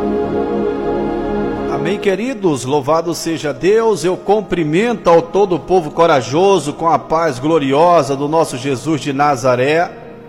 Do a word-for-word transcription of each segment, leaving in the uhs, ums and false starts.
Amém, queridos, louvado seja Deus. Eu cumprimento ao todo o povo corajoso com a paz gloriosa do nosso Jesus de Nazaré.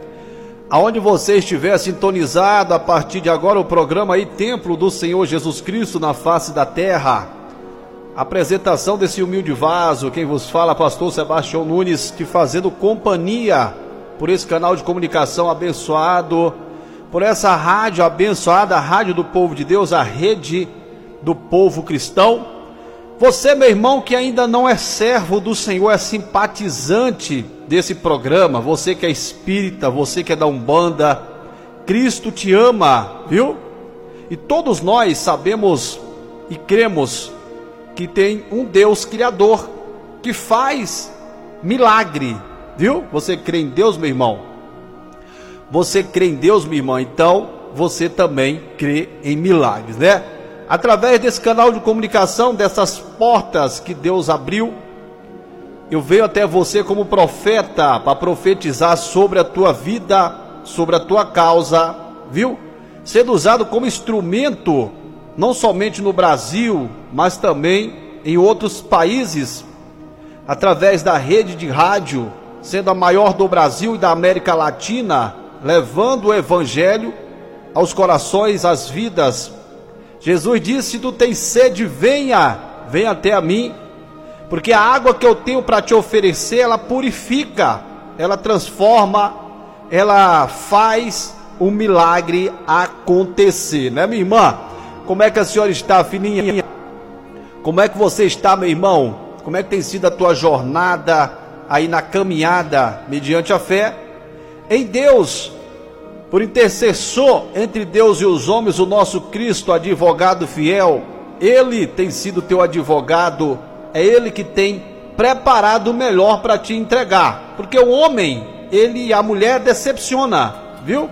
Aonde você estiver sintonizado, a partir de agora o programa aí, Templo do Senhor Jesus Cristo na face da terra. Apresentação desse humilde vaso, quem vos fala, pastor Sebastião Nunes, te fazendo companhia por esse canal de comunicação abençoado, por essa rádio abençoada, a rádio do povo de Deus, a rede do povo cristão. Você, meu irmão, que ainda não é servo do Senhor, é simpatizante desse programa, você que é espírita, você que é da Umbanda, Cristo te ama, viu? E todos nós sabemos e cremos que tem um Deus criador, que faz milagre, viu? Você crê em Deus, meu irmão? Você crê em Deus, minha irmã? Então, você também crê em milagres, né? Através desse canal de comunicação, dessas portas que Deus abriu, eu venho até você como profeta, para profetizar sobre a tua vida, sobre a tua causa, viu? Sendo usado como instrumento, não somente no Brasil, mas também em outros países, através da rede de rádio, sendo a maior do Brasil e da América Latina, levando o Evangelho aos corações, às vidas. Jesus disse: se tu tens sede, venha, venha até a mim, porque a água que eu tenho para te oferecer, ela purifica, ela transforma, ela faz o milagre acontecer, né, minha irmã? Como é que a senhora está, filhinha? Como é que você está, meu irmão? Como é que tem sido a tua jornada aí na caminhada mediante a fé em Deus? Por intercessor entre Deus e os homens, o nosso Cristo, advogado fiel, Ele tem sido teu advogado, é Ele que tem preparado o melhor para te entregar, porque o homem, ele e a mulher decepciona, viu?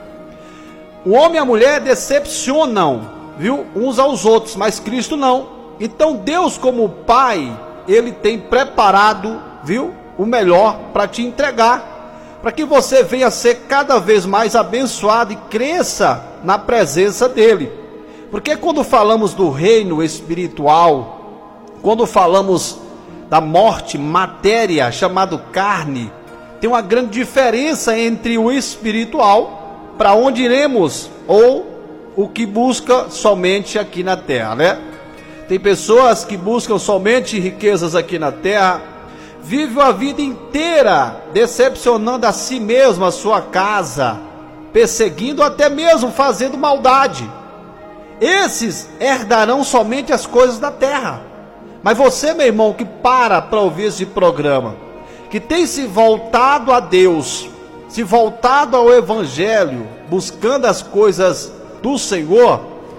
O homem e a mulher decepcionam, viu? Uns aos outros, mas Cristo não. Então Deus, como Pai, Ele tem preparado, viu? O melhor para te entregar, para que você venha ser cada vez mais abençoado e cresça na presença dEle. Porque quando falamos do reino espiritual, quando falamos da morte, matéria, chamado carne, tem uma grande diferença entre o espiritual, para onde iremos, ou o que busca somente aqui na terra, né? Tem pessoas que buscam somente riquezas aqui na terra, vive a vida inteira decepcionando a si mesmo, a sua casa, perseguindo, até mesmo fazendo maldade. Esses herdarão somente as coisas da terra. Mas você, meu irmão, que para para ouvir esse programa, que tem se voltado a Deus, se voltado ao Evangelho, buscando as coisas do Senhor,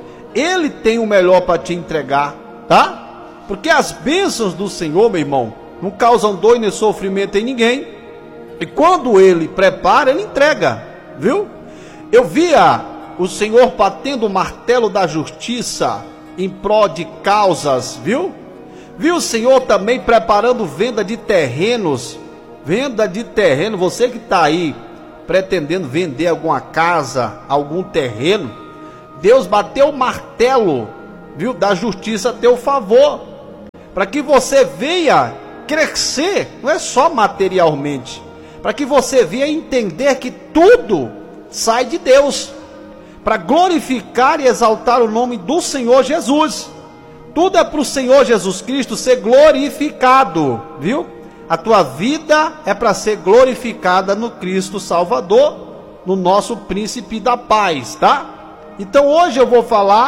Ele tem o melhor para te entregar, tá? Porque as bênçãos do Senhor, meu irmão, não causam dor nem sofrimento em ninguém. E quando Ele prepara, Ele entrega, viu? Eu via o Senhor batendo o martelo da justiça em prol de causas, viu? Vi o Senhor também preparando venda de terrenos. Venda de terreno, você que está aí pretendendo vender alguma casa, algum terreno, Deus bateu o martelo, viu, da justiça a teu favor, para que você venha crescer, não é só materialmente, para que você venha entender que tudo sai de Deus, para glorificar e exaltar o nome do Senhor Jesus. Tudo é para o Senhor Jesus Cristo ser glorificado, viu? A tua vida é para ser glorificada no Cristo Salvador, no nosso príncipe da paz, tá? Então hoje eu vou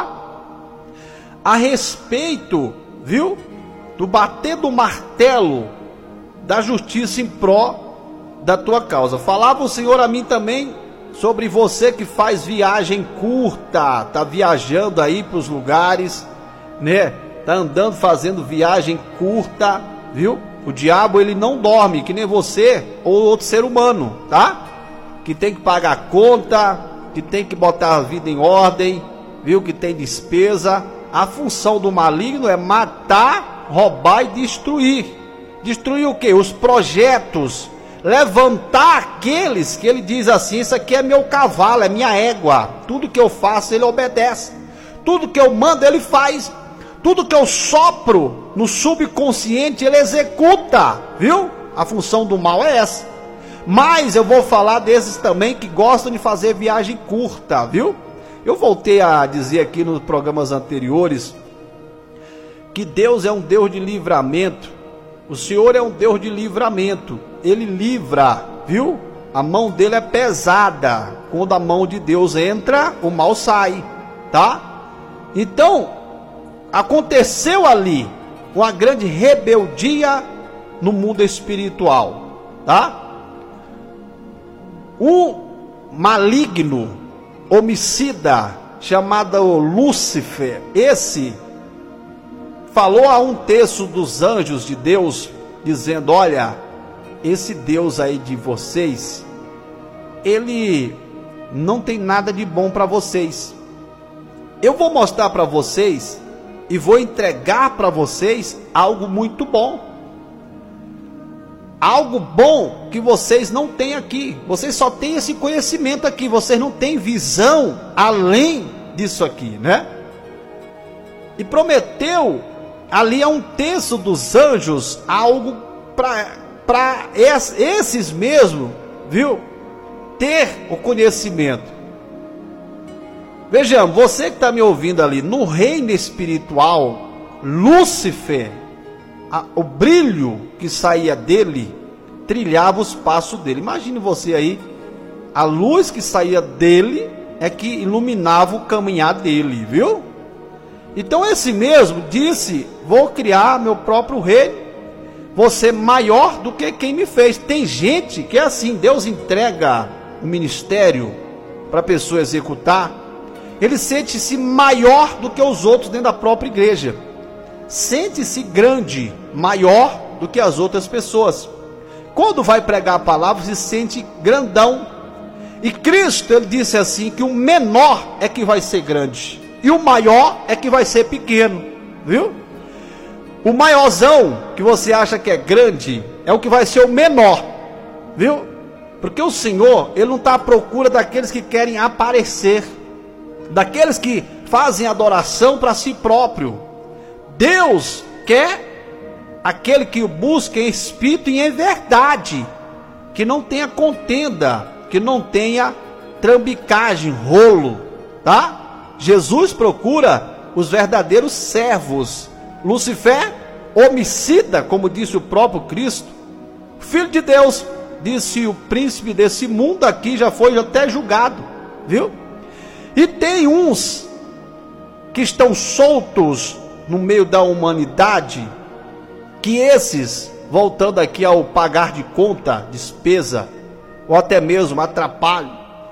falar a respeito, viu, do bater do martelo da justiça em pró da tua causa. Falava o Senhor a mim também sobre você que faz viagem curta, tá viajando aí para os lugares, né? Tá andando fazendo viagem curta, viu? O diabo, ele não dorme, que nem você ou outro ser humano, tá? Que tem que pagar conta, que tem que botar a vida em ordem, viu? Que tem despesa. A função do maligno é matar, roubar e destruir. Destruir o quê? Os projetos. Levantar aqueles que ele diz assim: isso aqui é meu cavalo, é minha égua. Tudo que eu faço ele obedece. Tudo que eu mando, ele faz. Tudo que eu sopro no subconsciente, ele executa, viu? A função do mal é essa. Mas eu vou falar desses também que gostam de fazer viagem curta, viu? Eu voltei a dizer aqui nos programas anteriores que Deus é um Deus de livramento. O Senhor é um Deus de livramento. Ele livra, viu? A mão dele é pesada. Quando a mão de Deus entra, o mal sai, tá? Então, aconteceu ali uma grande rebeldia no mundo espiritual, tá? Um maligno, homicida, chamado Lúcifer, esse falou a um terço dos anjos de Deus, dizendo: olha, esse Deus aí de vocês, ele não tem nada de bom para vocês. Eu vou mostrar para vocês e vou entregar para vocês algo muito bom. Algo bom que vocês não têm aqui. Vocês só têm esse conhecimento aqui. Vocês não têm visão além disso aqui, né? E prometeu ali a um terço dos anjos algo para esses mesmos, viu? Ter o conhecimento. Vejamos, você que está me ouvindo ali, no reino espiritual, Lúcifer, a, o brilho que saía dele, trilhava os passos dele. Imagine você aí, a luz que saía dele é que iluminava o caminhar dele, viu? Então esse mesmo disse: vou criar meu próprio reino, vou ser maior do que quem me fez. Tem gente que é assim, Deus entrega o ministério para a pessoa executar, ele sente-se maior do que os outros dentro da própria igreja, sente-se grande, maior do que as outras pessoas. Quando vai pregar a palavra, se sente grandão. E Cristo, ele disse assim, que o menor é que vai ser grande, e o maior é que vai ser pequeno, viu? O maiorzão, que você acha que é grande, é o que vai ser o menor, viu? Porque o Senhor, ele não está à procura daqueles que querem aparecer, daqueles que fazem adoração para si próprio. Deus quer aquele que o busca em espírito e em verdade, que não tenha contenda, que não tenha trambicagem, rolo, tá? Jesus procura os verdadeiros servos. Lúcifer, homicida, como disse o próprio Cristo, filho de Deus, disse: o príncipe desse mundo aqui já foi até julgado, viu? E tem uns que estão soltos no meio da humanidade, que esses, voltando aqui ao pagar de conta, despesa, ou até mesmo atrapalho,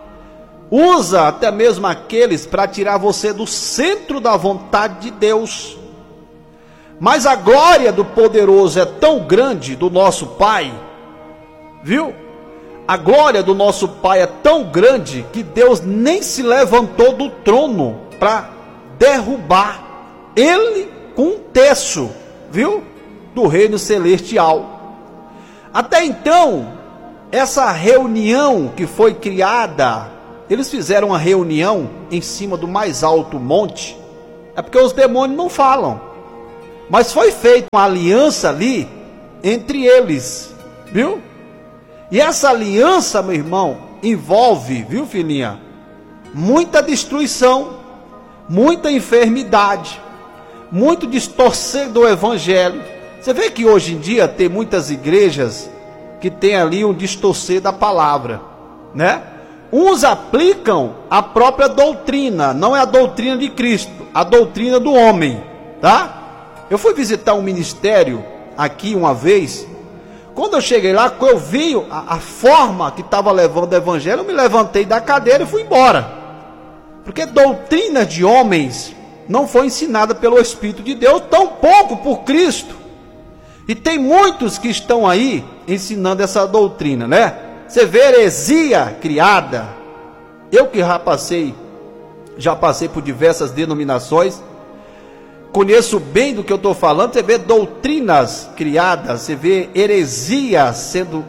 usa até mesmo aqueles para tirar você do centro da vontade de Deus. Mas a glória do poderoso é tão grande, do nosso Pai, viu? A glória do nosso Pai é tão grande que Deus nem se levantou do trono para derrubar ele com um terço, viu? Do reino celestial. Até então, essa reunião que foi criada, eles fizeram uma reunião em cima do mais alto monte. É porque os demônios não falam, mas foi feita uma aliança ali entre eles, viu? E essa aliança, meu irmão, envolve, viu, filhinha, muita destruição, muita enfermidade, muito distorcer do evangelho. Você vê que hoje em dia tem muitas igrejas que tem ali um distorcer da palavra, né? Uns aplicam a própria doutrina, não é a doutrina de Cristo, a doutrina do homem, tá? Eu fui visitar um ministério aqui uma vez. Quando eu cheguei lá, eu vi a, a forma que estava levando o evangelho, eu me levantei da cadeira e fui embora. Porque doutrina de homens não foi ensinada pelo Espírito de Deus, tampouco por Cristo. E tem muitos que estão aí ensinando essa doutrina, né? Você vê heresia criada. Eu que já passei, já passei por diversas denominações, conheço bem do que eu estou falando. Você vê doutrinas criadas, você vê heresia sendo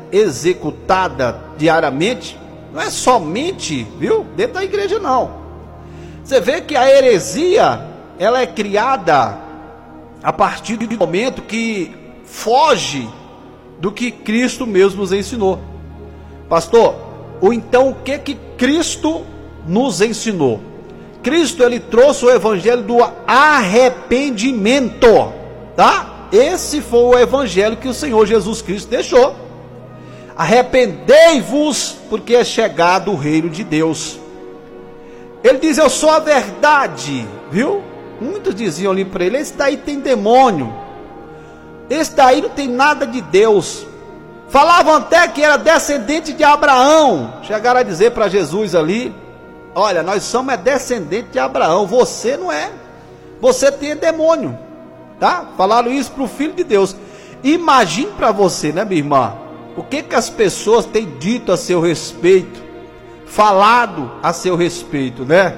executada diariamente. Não é somente, viu, dentro da igreja não. Você vê que a heresia, ela é criada a partir do momento que foge do que Cristo mesmo nos ensinou. Pastor, ou então o que que Cristo nos ensinou? Cristo, ele trouxe o evangelho do arrependimento, tá? Esse foi o evangelho que o Senhor Jesus Cristo deixou. Arrependei-vos, porque é chegado o reino de Deus. Ele diz, eu sou a verdade, viu? Muitos diziam ali para ele, esse daí tem demônio, esse daí não tem nada de Deus. Falavam até que era descendente de Abraão. Chegaram a dizer para Jesus ali, olha, nós somos descendentes de Abraão, você não é, você tem demônio, tá? Falaram isso para o Filho de Deus. Imagine para você, né, minha irmã, o que que as pessoas têm dito a seu respeito, falado a seu respeito, né?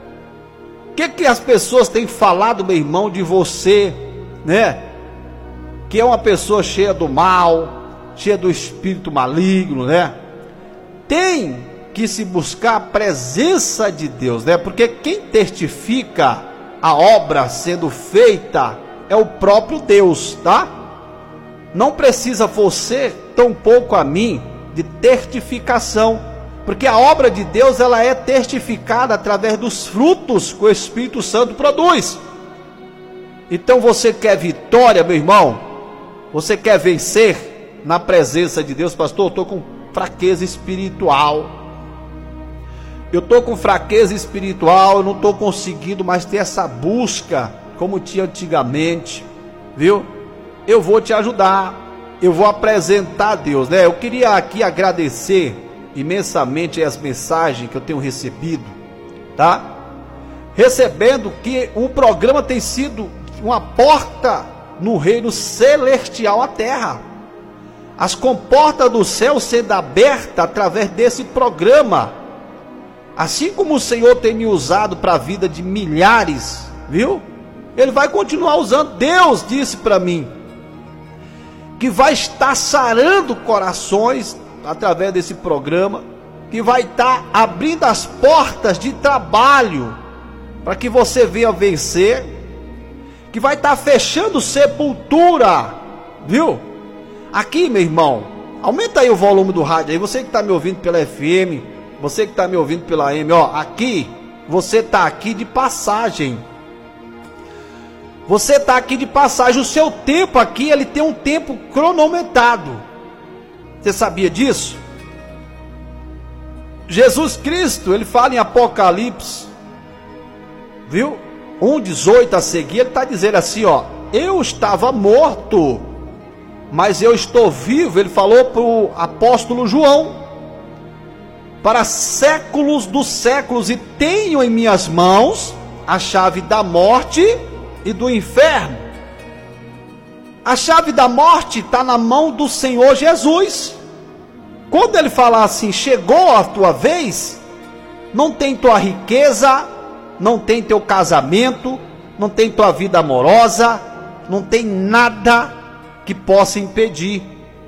O que que as pessoas têm falado, meu irmão, de você, né? Que é uma pessoa cheia do mal, cheia do espírito maligno, né? Tem que se buscar a presença de Deus, né? Porque quem testifica a obra sendo feita é o próprio Deus, tá? Não precisa você, tampouco a mim, de testificação, porque a obra de Deus, ela é testificada através dos frutos que o Espírito Santo produz. Então você quer vitória, meu irmão? Você quer vencer na presença de Deus? Pastor, eu estou com fraqueza espiritual, eu estou com fraqueza espiritual, eu não estou conseguindo mais ter essa busca como tinha antigamente, viu? Eu vou te ajudar, eu vou apresentar a Deus, né? Eu queria aqui agradecer imensamente as mensagens que eu tenho recebido, tá? Recebendo que o programa tem sido uma porta no reino celestial à terra. As comportas do céu sendo abertas através desse programa. Assim como o Senhor tem me usado para a vida de milhares, viu? Ele vai continuar usando. Deus disse para mim que vai estar sarando corações através desse programa, que vai estar abrindo as portas de trabalho para que você venha vencer, que vai estar fechando sepultura, viu? Aqui, meu irmão, aumenta aí o volume do rádio aí, você que está me ouvindo pela F M, você que está me ouvindo pela A M, ó, aqui, você está aqui de passagem, você está aqui de passagem, o seu tempo aqui, ele tem um tempo cronometrado, você sabia disso? Jesus Cristo, ele fala em Apocalipse, viu? um, dezoito a seguir, ele está dizendo assim, ó, eu estava morto, mas eu estou vivo, ele falou para o apóstolo João, para séculos dos séculos, e tenho em minhas mãos a chave da morte e do inferno. A chave da morte está na mão do Senhor Jesus. Quando ele falar assim, chegou a tua vez, não tem tua riqueza, não tem teu casamento, não tem tua vida amorosa, não tem nada que possa impedir.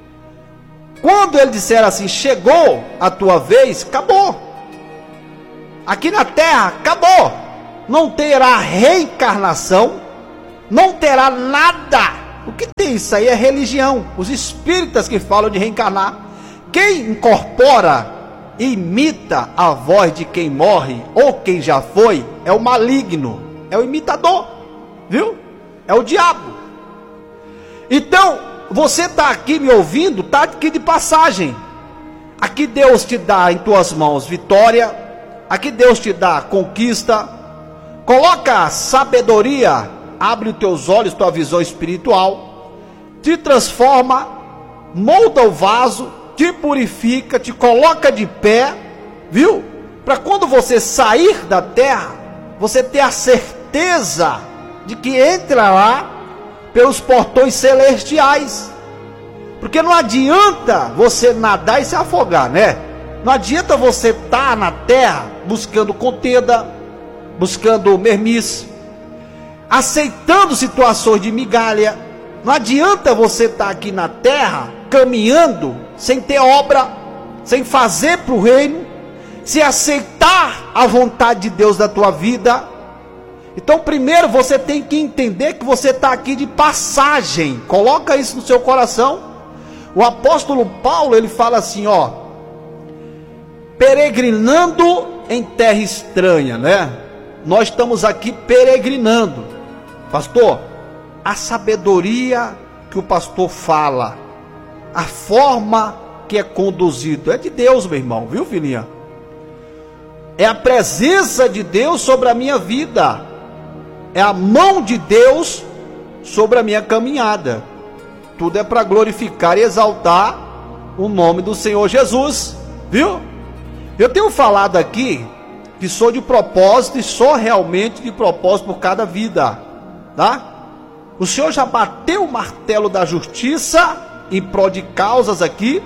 Quando ele disser assim, chegou a tua vez, acabou. Aqui na terra, acabou. Não terá reencarnação, não terá nada. O que tem isso aí é religião. Os espíritas que falam de reencarnar. Quem incorpora e imita a voz de quem morre ou quem já foi, é o maligno, é o imitador, viu? É o diabo. Então, você está aqui me ouvindo, está aqui de passagem. Aqui Deus te dá em tuas mãos vitória, aqui Deus te dá conquista. Coloca sabedoria, abre os teus olhos, tua visão espiritual, te transforma, molda o vaso, te purifica, te coloca de pé, viu? Para quando você sair da terra, você ter a certeza de que entra lá pelos portões celestiais. Porque não adianta você nadar e se afogar, né? Não adianta você estar na terra buscando contenda, buscando mermice, aceitando situações de migalha. Não adianta você estar aqui na terra caminhando sem ter obra, sem fazer para o reino, se aceitar a vontade de Deus da tua vida. Então primeiro você tem que entender que você está aqui de passagem. Coloca isso no seu coração. O apóstolo Paulo, ele fala assim, ó, peregrinando em terra estranha, né? Nós estamos aqui peregrinando. Pastor, a sabedoria que o pastor fala, a forma que é conduzido, é de Deus, meu irmão, viu, filhinha? É a presença de Deus sobre a minha vida, é a mão de Deus sobre a minha caminhada. Tudo é para glorificar e exaltar o nome do Senhor Jesus, viu? Eu tenho falado aqui que sou de propósito e sou realmente de propósito por cada vida, tá? O Senhor já bateu o martelo da justiça em prol de causas aqui,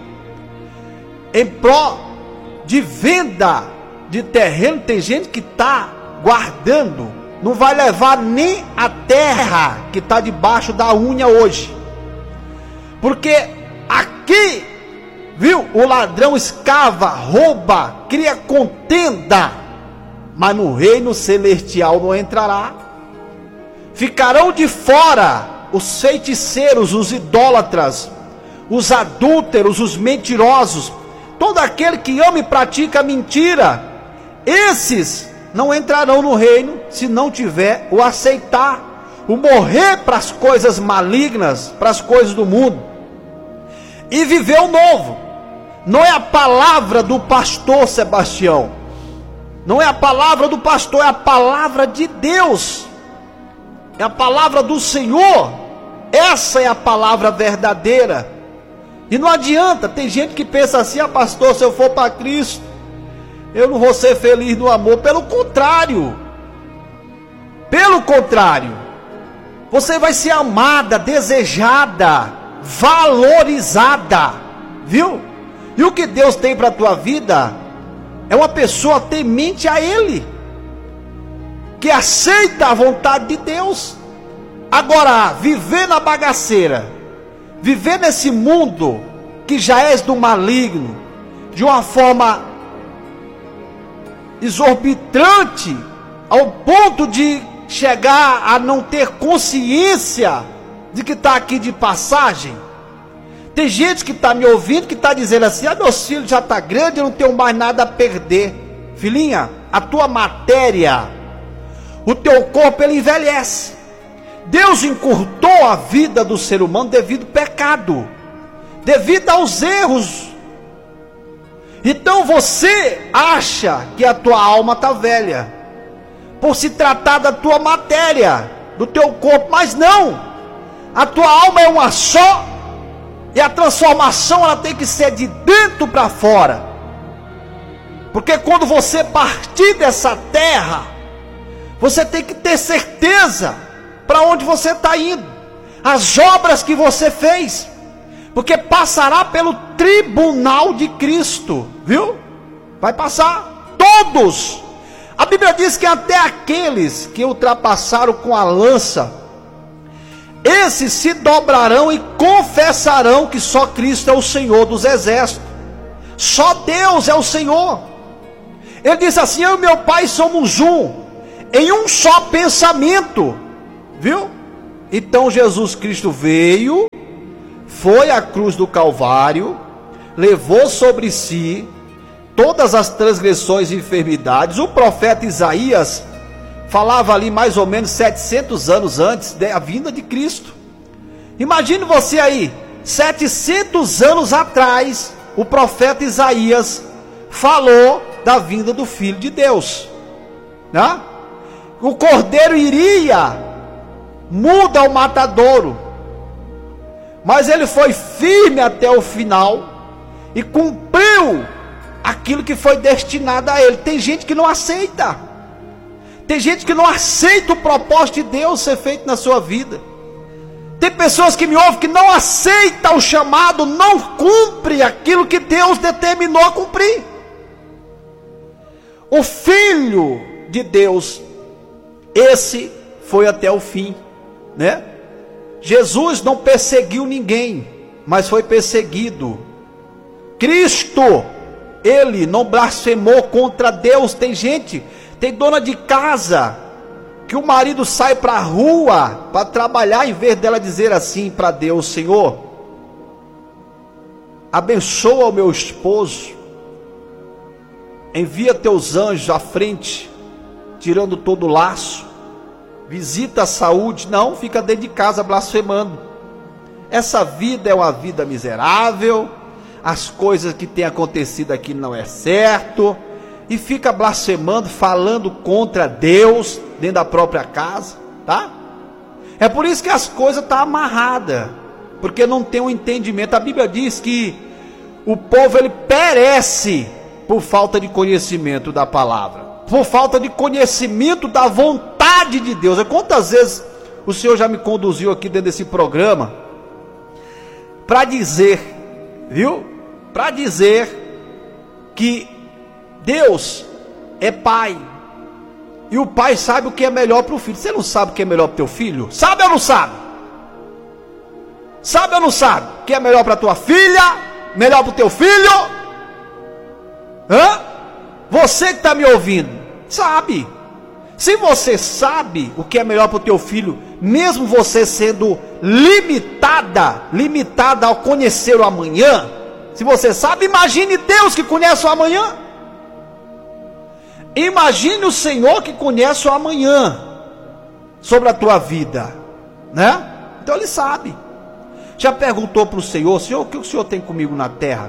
em prol de venda de terreno. Tem gente que está guardando, não vai levar nem a terra que está debaixo da unha hoje, porque aqui, viu, o ladrão escava, rouba, cria contenda, mas no reino celestial não entrará. Ficarão de fora os feiticeiros, os idólatras, os adúlteros, os mentirosos, todo aquele que ama e pratica mentira. Esses não entrarão no reino se não tiver o aceitar, o morrer para as coisas malignas, para as coisas do mundo, e viver o novo. Não é a palavra do pastor Sebastião, não é a palavra do pastor, é a palavra de Deus, é a palavra do Senhor. Essa é a palavra verdadeira. E não adianta, tem gente que pensa assim, ah pastor, se eu for para Cristo, eu não vou ser feliz no amor. Pelo contrário, pelo contrário, você vai ser amada, desejada, valorizada, viu? E o que Deus tem para a tua vida é uma pessoa temente a Ele, que aceita a vontade de Deus. Agora, viver na bagaceira, viver nesse mundo que já és do maligno, de uma forma exorbitante, ao ponto de chegar a não ter consciência de que está aqui de passagem. Tem gente que está me ouvindo, que está dizendo assim, ah, meus filhos já estão grandes, eu não tenho mais nada a perder. Filhinha, a tua matéria, o teu corpo, ele envelhece. Deus encurtou a vida do ser humano devido ao pecado, devido aos erros. Então você acha que a tua alma está velha, por se tratar da tua matéria, do teu corpo, mas não. A tua alma é uma só, e a transformação ela tem que ser de dentro para fora. Porque quando você partir dessa terra, você tem que ter certeza para onde você está indo, as obras que você fez, porque passará pelo tribunal de Cristo, viu? Vai passar, todos. A Bíblia diz que até aqueles que ultrapassaram com a lança, esses se dobrarão e confessarão que só Cristo é o Senhor dos exércitos, só Deus é o Senhor. Ele diz assim, eu e meu Pai somos um, em um só pensamento, viu? Então Jesus Cristo veio, foi à cruz do Calvário, levou sobre si todas as transgressões e enfermidades. O profeta Isaías falava ali mais ou menos setecentos anos antes da vinda de Cristo. Imagine você aí, setecentos anos atrás, o profeta Isaías falou da vinda do Filho de Deus, né? O cordeiro iria, muda ao matadouro, mas ele foi firme até o final e cumpriu aquilo que foi destinado a ele. Tem gente que não aceita, tem gente que não aceita o propósito de Deus ser feito na sua vida. Tem pessoas que me ouvem que não aceitam o chamado, não cumpre aquilo que Deus determinou a cumprir. O Filho de Deus, esse foi até o fim, né? Jesus não perseguiu ninguém, mas foi perseguido. Cristo ele não blasfemou contra Deus. Tem gente, tem dona de casa, que o marido sai para a rua para trabalhar, em vez dela dizer assim para Deus: Senhor, abençoa o meu esposo, envia teus anjos à frente, tirando todo o laço, visita a saúde. Não, fica dentro de casa blasfemando. Essa vida é uma vida miserável, as coisas que têm acontecido aqui não é certo, e fica blasfemando, falando contra Deus dentro da própria casa, tá? É por isso que as coisas estão amarradas, porque não tem um entendimento. A Bíblia diz que o povo ele perece por falta de conhecimento da palavra, por falta de conhecimento da vontade de Deus. Quantas vezes o Senhor já me conduziu aqui dentro desse programa para dizer, viu? Para dizer que Deus é pai, e o pai sabe o que é melhor para o filho. Você não sabe o que é melhor para o teu filho? Sabe ou não sabe? Sabe ou não sabe o que é melhor para a tua filha? Melhor para o teu filho? Hã? Você que está me ouvindo, sabe. Se você sabe o que é melhor para o teu filho, mesmo você sendo limitada, limitada ao conhecer o amanhã, se você sabe, imagine Deus que conhece o amanhã. Imagine o Senhor que conhece o amanhã sobre a tua vida, né? Então Ele sabe. Já perguntou para o Senhor: Senhor, o que o Senhor tem comigo na terra?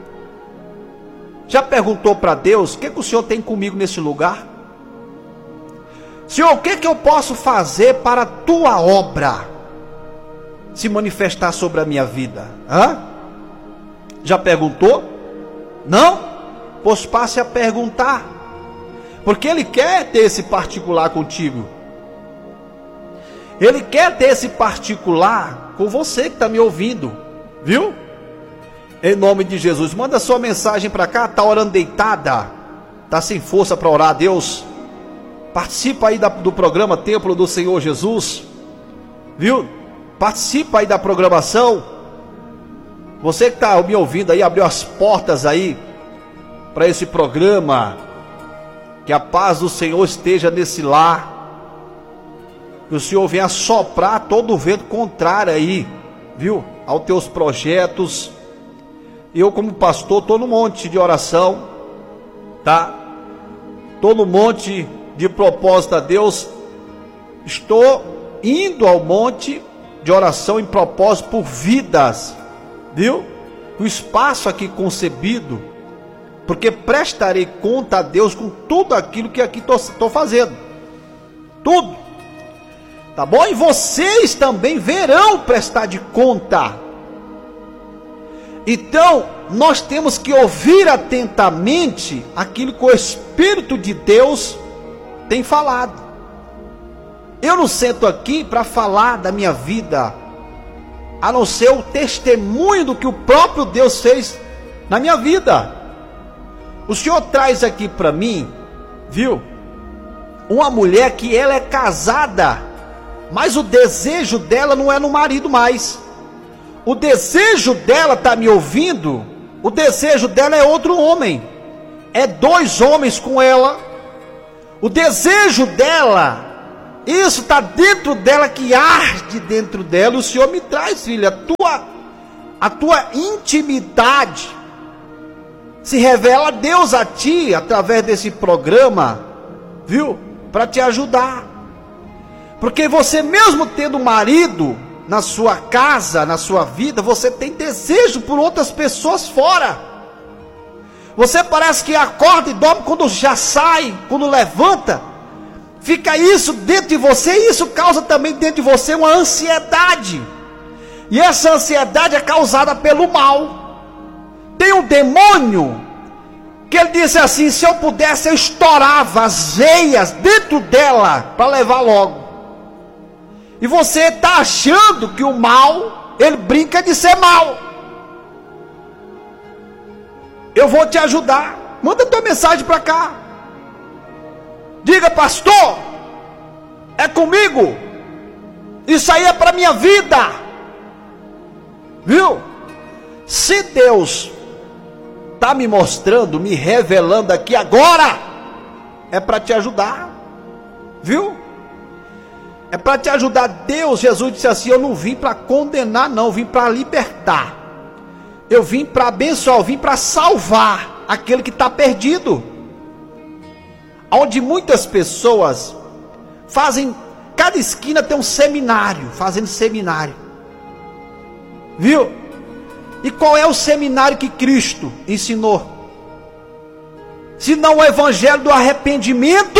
Já perguntou para Deus: o que, que o Senhor tem comigo nesse lugar? Senhor, o que, que eu posso fazer para a tua obra se manifestar sobre a minha vida? Hã? Já perguntou? Não? Pois passe a perguntar, porque Ele quer ter esse particular contigo. Ele quer ter esse particular com você que está me ouvindo, viu? Em nome de Jesus, manda sua mensagem para cá. Está orando deitada, está sem força para orar a Deus? Participa aí da, do programa Templo do Senhor Jesus, viu? Participa aí da programação. Você que está me ouvindo aí, abriu as portas aí para esse programa. Que a paz do Senhor esteja nesse lar, que o Senhor venha soprar todo o vento contrário aí, viu, aos teus projetos. Eu, como pastor, estou no monte de oração, tá? Estou no monte de propósito a Deus. Estou indo ao monte de oração em propósito por vidas, viu? O espaço aqui concebido, porque prestarei conta a Deus com tudo aquilo que aqui estou fazendo, tudo, tá bom? E vocês também verão prestar de conta. Então nós temos que ouvir atentamente aquilo que o Espírito de Deus tem falado. Eu não sento aqui para falar da minha vida, a não ser o testemunho do que o próprio Deus fez na minha vida. O Senhor traz aqui para mim, viu, uma mulher que ela é casada, mas o desejo dela não é no marido mais. O desejo dela, está me ouvindo? O desejo dela é outro homem, é dois homens com ela. O desejo dela, isso está dentro dela, que arde dentro dela. O Senhor me traz, filha, a tua, a tua intimidade se revela a Deus a ti, através desse programa, viu? Para te ajudar. Porque você mesmo tendo marido na sua casa, na sua vida, você tem desejo por outras pessoas fora. Você parece que acorda e dorme, quando já sai, quando levanta, fica isso dentro de você, e isso causa também dentro de você uma ansiedade. E essa ansiedade é causada pelo mal. Tem um demônio que ele disse assim: se eu pudesse, eu estourava as veias dentro dela para levar logo. E você está achando que o mal, ele brinca de ser mal. Eu vou te ajudar. Manda tua mensagem para cá. Diga: pastor, é comigo. Isso aí é para minha vida. Viu? Se Deus está me mostrando, me revelando aqui agora, é para te ajudar, viu? É para te ajudar. Deus, Jesus disse assim: eu não vim para condenar não, eu vim para libertar, eu vim para abençoar, eu vim para salvar aquele que está perdido. Onde muitas pessoas fazem, cada esquina tem um seminário, fazendo seminário, viu? E qual é o seminário que Cristo ensinou? Se não o evangelho do arrependimento?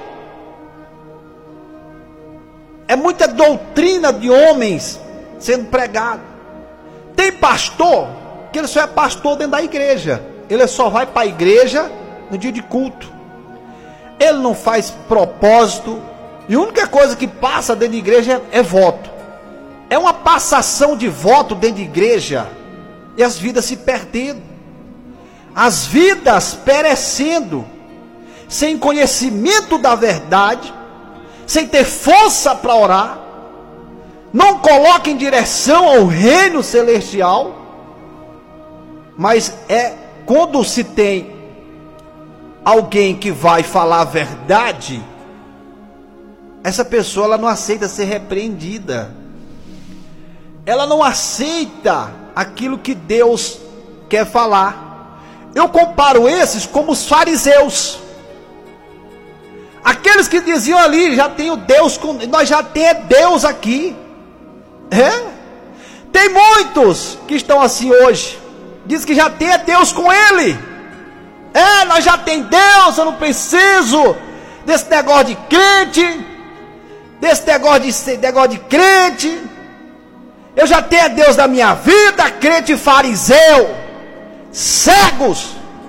É muita doutrina de homens sendo pregado. Tem pastor que ele só é pastor dentro da igreja, ele só vai para a igreja no dia de culto, ele não faz propósito, e a única coisa que passa dentro de igreja é, é voto. É uma passação de voto dentro de igreja, e as vidas se perdendo, as vidas perecendo, sem conhecimento da verdade, sem ter força para orar, não coloca em direção ao reino celestial. Mas é quando se tem alguém que vai falar a verdade, essa pessoa ela não aceita ser repreendida, ela não aceita aquilo que Deus quer falar. Eu comparo esses como os fariseus, aqueles que diziam ali: já tenho Deus, com, nós já temos Deus aqui. É? Tem muitos que estão assim hoje, diz que já tem Deus com ele. É, nós já tem Deus, eu não preciso desse negócio de crente, desse negócio de, negócio de crente, eu já tenho Deus na minha vida. Crente fariseu, cegos,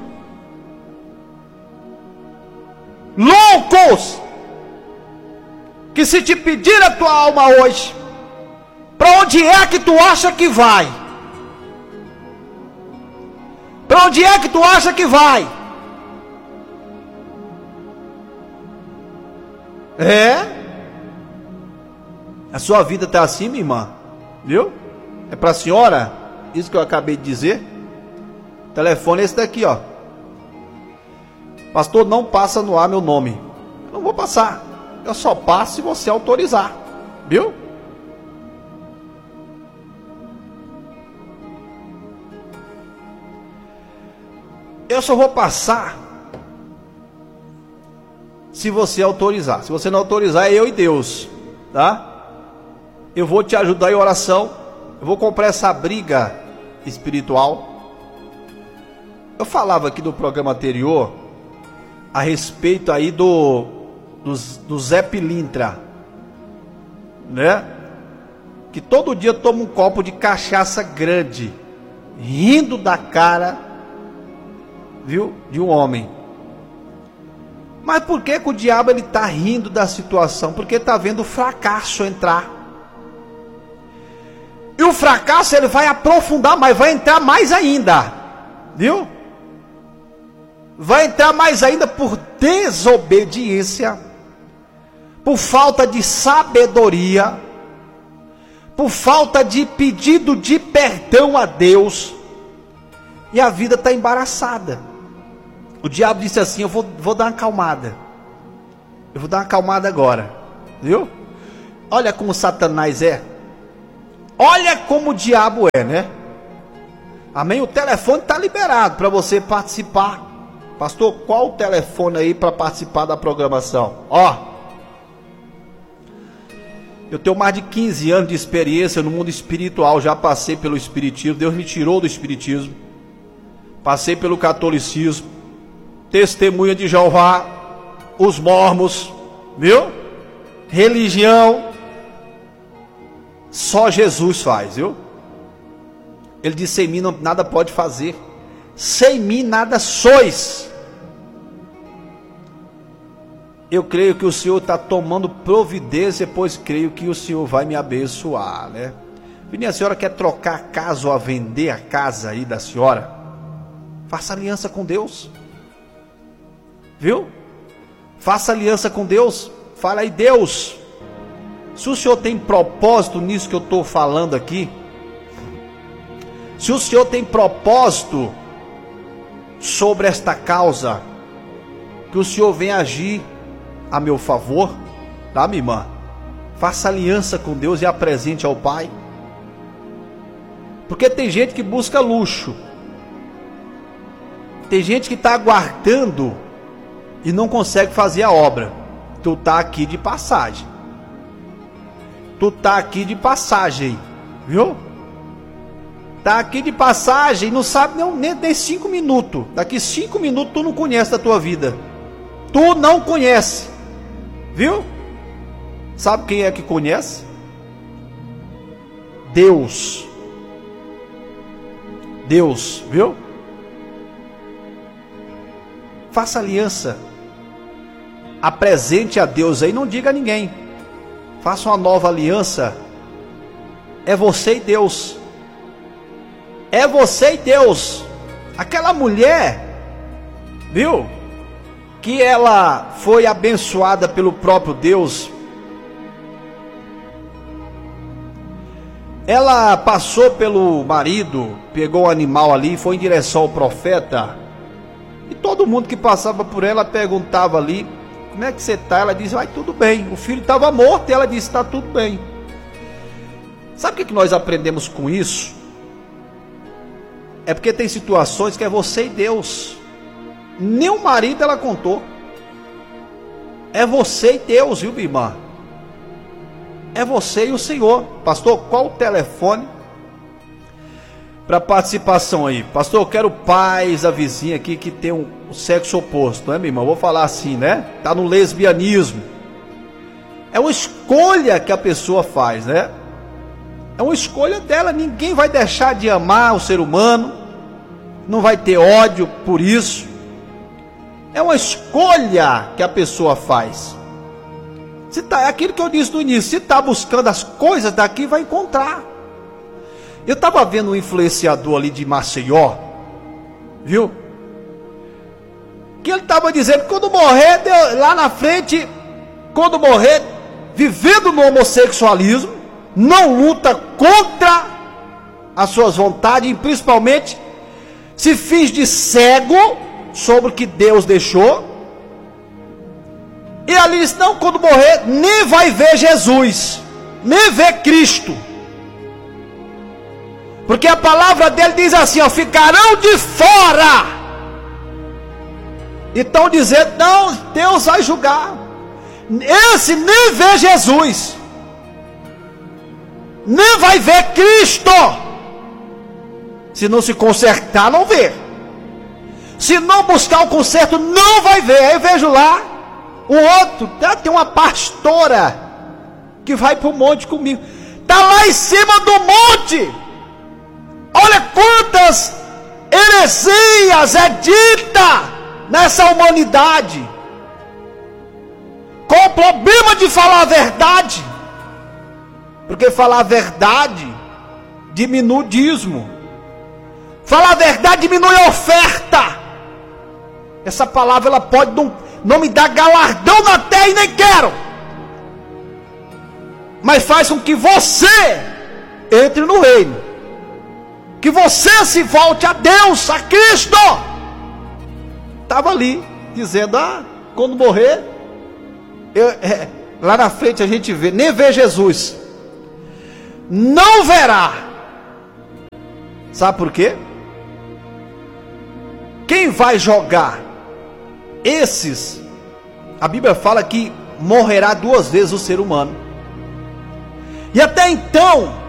loucos, que se te pedir a tua alma hoje, para onde é que tu acha que vai? Para onde é que tu acha que vai? É? A sua vida está assim, minha irmã, viu? É para a senhora isso que eu acabei de dizer. O telefone é esse daqui, ó. Pastor, não passa no ar meu nome. Eu não vou passar, eu só passo se você autorizar, viu? Eu só vou passar se você autorizar. Se você não autorizar, é eu e Deus, tá? Eu vou te ajudar em oração. Eu vou comprar essa briga espiritual. Eu falava aqui no programa anterior a respeito aí do do, do Zé Pilintra, né? Que todo dia toma um copo de cachaça grande, rindo da cara, viu, de um homem. Mas por que que o diabo ele está rindo da situação? Porque está vendo o fracasso entrar. E o fracasso ele vai aprofundar mais, vai entrar mais ainda, viu? Vai entrar mais ainda por desobediência, por falta de sabedoria, por falta de pedido de perdão a Deus. E a vida está embaraçada. O diabo disse assim: eu vou, vou dar uma acalmada. Eu vou dar uma acalmada agora, viu? Olha como Satanás é. Olha como o diabo é, né? Amém? O telefone está liberado para você participar. Pastor, qual o telefone aí para participar da programação? Ó, eu tenho mais de quinze anos de experiência no mundo espiritual. Já passei pelo espiritismo, Deus me tirou do espiritismo. Passei pelo catolicismo, testemunha de Jeová, os mormons, viu? Religião. Só Jesus faz, viu? Ele disse: sem mim não, nada pode fazer. Sem mim nada sois. Eu creio que o Senhor está tomando providência, pois creio que o Senhor vai me abençoar, né? Vininha, a senhora quer trocar a casa ou a vender a casa aí da senhora? Faça aliança com Deus, viu? Faça aliança com Deus. Fala aí: Deus, se o Senhor tem propósito nisso que eu estou falando aqui, se o Senhor tem propósito sobre esta causa, que o Senhor venha agir a meu favor, tá, minha irmã? Faça aliança com Deus e apresente ao Pai. Porque tem gente que busca luxo, tem gente que está aguardando e não consegue fazer a obra. Tu está aqui de passagem, tu está aqui de passagem, viu? Está aqui de passagem, não sabe nem, nem, nem cinco minutos. Daqui cinco minutos tu não conhece a tua vida, tu não conhece, viu? Sabe quem é que conhece? Deus. Deus, viu? Faça aliança, apresente a Deus aí, não diga a ninguém. Faça uma nova aliança. É você e Deus. É você e Deus. Aquela mulher, viu? Que ela foi abençoada pelo próprio Deus. Ela passou pelo marido, pegou o animal ali e foi em direção ao profeta. E todo mundo que passava por ela perguntava ali: como é que você está? Ela disse: vai tudo bem. O filho estava morto e ela disse: está tudo bem. Sabe o que nós aprendemos com isso? É porque tem situações que é você e Deus. Nem o marido ela contou. É você e Deus, viu, minha irmã? É você e o Senhor. Pastor, qual o telefone para participação aí? Pastor, eu quero paz, a vizinha aqui que tem um, um sexo oposto, não é, minha irmã? Vou falar assim, né? Tá no lesbianismo. É uma escolha que a pessoa faz, né? É uma escolha dela. Ninguém vai deixar de amar o ser humano, não vai ter ódio por isso. É uma escolha que a pessoa faz. Se tá, é aquilo que eu disse no início: se está buscando as coisas daqui, vai encontrar. Eu estava vendo um influenciador ali de Maceió, viu? Que ele estava dizendo que quando morrer, lá na frente, quando morrer, vivendo no homossexualismo, não luta contra as suas vontades, e principalmente se finge de cego sobre o que Deus deixou. E ali disse: não, quando morrer, nem vai ver Jesus, nem ver Cristo. Porque a palavra dele diz assim, ó: ficarão de fora. E estão dizendo: não, Deus vai julgar. Esse nem vê Jesus, nem vai ver Cristo. Se não se consertar, não vê. Se não buscar o conserto, não vai ver. Aí eu vejo lá o outro, tem uma pastora que vai para o monte comigo. Está lá em cima do monte. Olha quantas heresias é dita nessa humanidade. Qual o problema de falar a verdade? Porque falar a verdade diminui o dízimo. Falar a verdade diminui a oferta. Essa palavra ela pode não, não me dar galardão na terra, e nem quero, mas faz com que você entre no reino, que você se volte a Deus, a Cristo. Estava ali dizendo: ah, quando morrer, eu, é, lá na frente a gente vê, nem vê Jesus, não verá. Sabe por quê? Quem vai jogar esses, a Bíblia fala que morrerá duas vezes o ser humano. E até então,